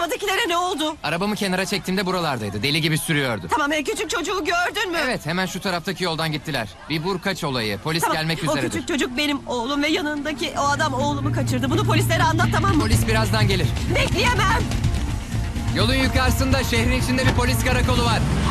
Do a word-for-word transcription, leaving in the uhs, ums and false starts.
Arabadakilere ne oldu? Arabamı kenara çektiğimde buralardaydı. Deli gibi sürüyordu. Tamam, e, küçük çocuğu gördün mü? Evet, hemen şu taraftaki yoldan gittiler. Bir vurkaç olayı. Polis Tamam, gelmek o üzeredir. küçük çocuk benim oğlum ve yanındaki o adam oğlumu kaçırdı. Bunu polislere anlat, tamam mı? Polis birazdan gelir. Bekleyemem. Yolun yukarısında şehrin içinde bir polis karakolu var.